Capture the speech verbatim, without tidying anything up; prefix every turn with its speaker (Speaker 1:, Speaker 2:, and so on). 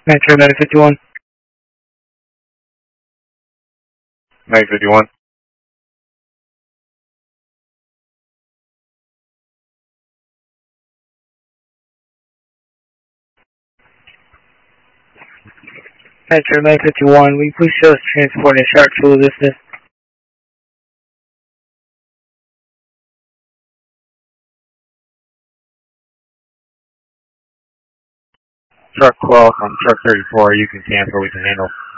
Speaker 1: Metro nine fifty-one.
Speaker 2: nine fifty-one.
Speaker 1: Metro nine fifty-one, will you please show us transport and shark tool distance?
Speaker 2: Truck twelve from truck thirty-four, you can cancel, we can handle.